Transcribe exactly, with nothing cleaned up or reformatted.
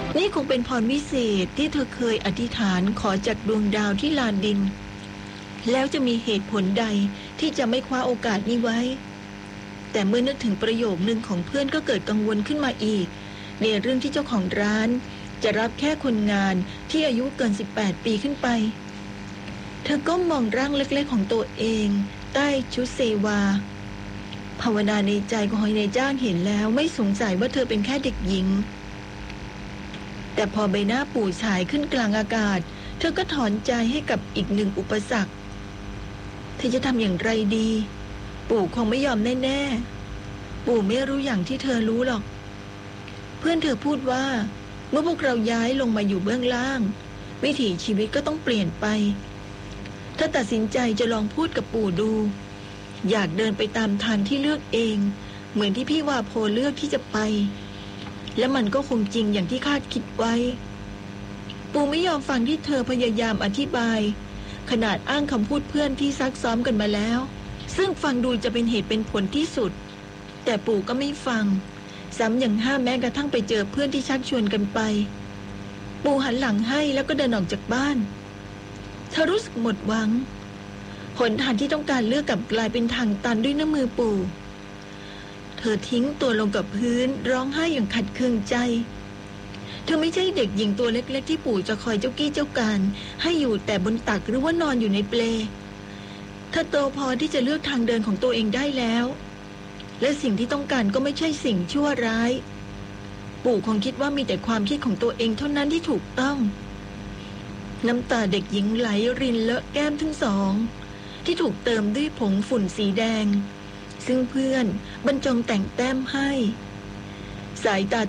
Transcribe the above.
นี่คงเป็นพรวิเศษที่เธอเคยอธิษฐานขอจากดวงดาวที่ลานดินแล้วจะมีเหตุผลใดที่จะไม่คว้าโอกาสนี้ไว้แต่เมื่อนึกถึงประโยคนึงของเพื่อนก็เกิดกังวลขึ้นมาอีกในเรื่องที่เจ้าของร้านจะรับแค่คนงานที่อายุเกินสิบแปดปีขึ้นไปเธอก็มองร่างเล็กๆของตัวเองใต้ชุดเซวาภาวนาในใจของนายจ้างเห็นแล้วไม่สงสัยว่าเธอเป็นแค่เด็กหญิงแต่พอใบหน้าปู่ฉายขึ้นกลางอากาศเธอก็ถอนใจให้กับอีกหนึ่งอุปสรรคเธอจะทำอย่างไรดีปู่คงไม่ยอมแน่ๆปู่ไม่รู้อย่างที่เธอรู้หรอกเพื่อนเธอพูดว่าเมื่อพวกเราย้ายลงมาอยู่เบื้องล่างวิถีชีวิตก็ต้องเปลี่ยนไปเธอตัดสินใจจะลองพูดกับปู่ดูอยากเดินไปตามทางที่เลือกเองเหมือนที่พี่วาโพเลือกที่จะไปและมันก็คงจริงอย่างที่คาดคิดไว้ปู่ไม่ยอมฟังที่เธอพยายามอธิบายขนาดอ้างคำพูดเพื่อนที่ซักซ้อมกันมาแล้วซึ่งฟังดูจะเป็นเหตุเป็นผลที่สุดแต่ปู่ก็ไม่ฟังซ้ำยังห้ามแม้กระทั่งไปเจอเพื่อนที่ชักชวนกันไปปู่หันหลังให้แล้วก็เดินออกจากบ้านเธอรู้สึกหมดหวังหนทางที่ต้องการเลือกกลับกลายเป็นทางตันด้วยน้ำมือปู่เธอทิ้งตัวลงกับพื้นร้องไห้อย่างขัดเคืองใจเธอไม่ใช่เด็กหญิงตัวเล็กๆที่ปู่จะคอยเจ้ากี้เจ้าการให้อยู่แต่บนตักหรือว่านอนอยู่ในเปลเธอโตพอที่จะเลือกทางเดินของตัวเองได้แล้วและสิ่งที่ต้องการก็ไม่ใช่สิ่งชั่วร้ายปู่คงคิดว่ามีแต่ความคิดของตัวเองเท่านั้นที่ถูกต้องน้ำตาเด็กหญิงไหลรินเลอะแก้มทั้งสองที่ถูกเติมด้วยผงฝุ่นสีแดงซึ่งเพื่อนบรรจงแต่งแต้มให้สายตา